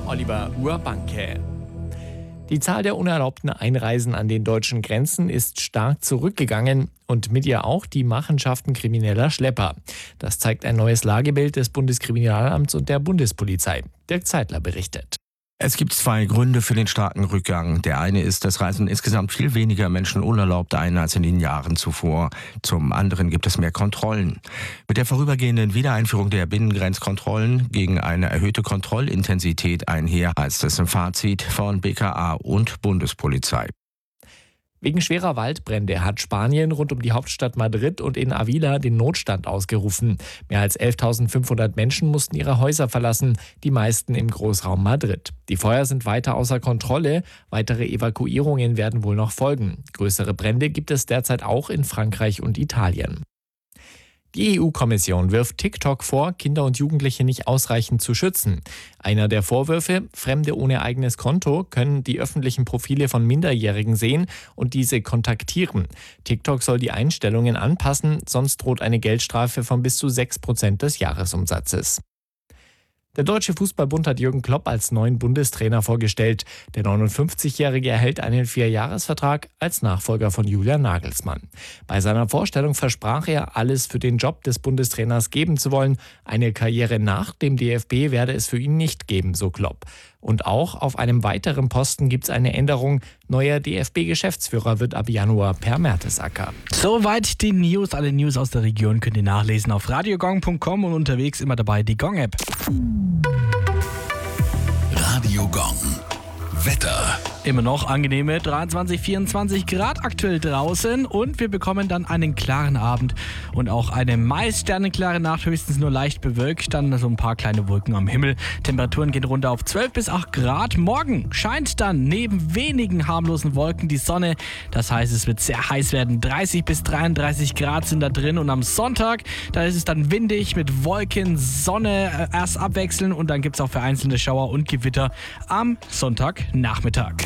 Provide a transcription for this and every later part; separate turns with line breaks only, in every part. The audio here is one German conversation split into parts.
Oliver Urbanke. Die Zahl der unerlaubten Einreisen an den deutschen Grenzen ist stark zurückgegangen und mit ihr auch die Machenschaften krimineller Schlepper. Das zeigt ein neues Lagebild des Bundeskriminalamts und der Bundespolizei. Dirk Zeitler berichtet.
Es gibt zwei Gründe für den starken Rückgang. Der eine ist, dass reisen insgesamt viel weniger Menschen unerlaubt ein als in den Jahren zuvor. Zum anderen gibt es mehr Kontrollen. Mit der vorübergehenden Wiedereinführung der Binnengrenzkontrollen gegen eine erhöhte Kontrollintensität einher, heißt es im Fazit von BKA und Bundespolizei.
Wegen schwerer Waldbrände hat Spanien rund um die Hauptstadt Madrid und in Avila den Notstand ausgerufen. Mehr als 11.500 Menschen mussten ihre Häuser verlassen, die meisten im Großraum Madrid. Die Feuer sind weiter außer Kontrolle. Weitere Evakuierungen werden wohl noch folgen. Größere Brände gibt es derzeit auch in Frankreich und Italien. Die EU-Kommission wirft TikTok vor, Kinder und Jugendliche nicht ausreichend zu schützen. Einer der Vorwürfe: Fremde ohne eigenes Konto können die öffentlichen Profile von Minderjährigen sehen und diese kontaktieren. TikTok soll die Einstellungen anpassen, sonst droht eine Geldstrafe von bis zu 6% des Jahresumsatzes. Der Deutsche Fußballbund hat Jürgen Klopp als neuen Bundestrainer vorgestellt. Der 59-Jährige erhält einen 4-Jahres-Vertrag als Nachfolger von Julian Nagelsmann. Bei seiner Vorstellung versprach er, alles für den Job des Bundestrainers geben zu wollen. Eine Karriere nach dem DFB werde es für ihn nicht geben, so Klopp. Und auch auf einem weiteren Posten gibt es eine Änderung. Neuer DFB-Geschäftsführer wird ab Januar Per Mertesacker.
Soweit die News. Alle News aus der Region könnt ihr nachlesen auf radiogong.com und unterwegs immer dabei die Gong-App.
Radio Gong. Wetter.
Immer noch angenehme 23, 24 Grad aktuell draußen und wir bekommen dann einen klaren Abend und auch eine meist sternenklare Nacht, höchstens nur leicht bewölkt, dann so ein paar kleine Wolken am Himmel. Temperaturen gehen runter auf 12 bis 8 Grad. Morgen scheint dann neben wenigen harmlosen Wolken die Sonne. Das heißt, es wird sehr heiß werden. 30 bis 33 Grad sind da drin und am Sonntag, da ist es dann windig mit Wolken, Sonne erst abwechseln und dann gibt es auch vereinzelte Schauer und Gewitter am Sonntagnachmittag.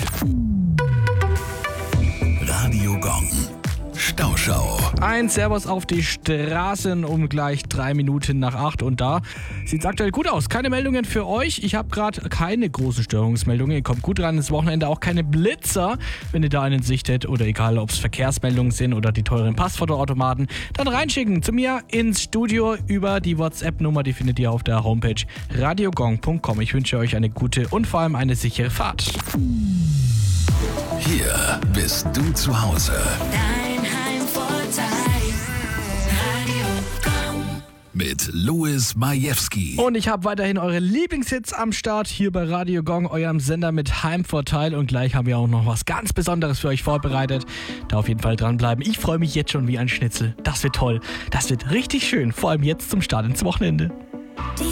Radio Gong. Stauschau.
Ein Servus auf die Straßen um gleich 3 Minuten nach 8 und da sieht es aktuell gut aus. Keine Meldungen für euch. Ich habe gerade keine großen Störungsmeldungen. Ihr kommt gut ran ins Wochenende. Auch keine Blitzer, wenn ihr da einen sichtet oder egal, ob es Verkehrsmeldungen sind oder die teuren Passfotoautomaten, dann reinschicken zu mir ins Studio über die WhatsApp-Nummer. Die findet ihr auf der Homepage radiogong.com. Ich wünsche euch eine gute und vor allem eine sichere Fahrt.
Hier bist du zu Hause.
Dein Heimvorteil. Radio Gong.
Mit Louis Majewski.
Und ich habe weiterhin eure Lieblingshits am Start hier bei Radio Gong, eurem Sender mit Heimvorteil. Und gleich haben wir auch noch was ganz Besonderes für euch vorbereitet. Da auf jeden Fall dranbleiben. Ich freue mich jetzt schon wie ein Schnitzel. Das wird toll. Das wird richtig schön. Vor allem jetzt zum Start ins Wochenende.